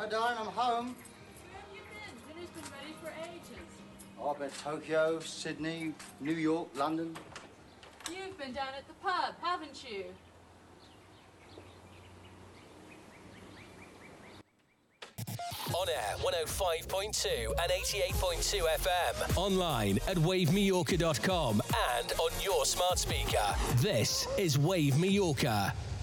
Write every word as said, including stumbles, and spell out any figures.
Hi, darling, I'm home. Where have you been? Dinner's been ready for ages. Oh, I've been to Tokyo, Sydney, New York, London. You've been down at the pub, haven't you? On air, one oh five point two and eighty-eight point two F M. Online at wave mallorca dot com and on your smart speaker. This is Wave Mallorca.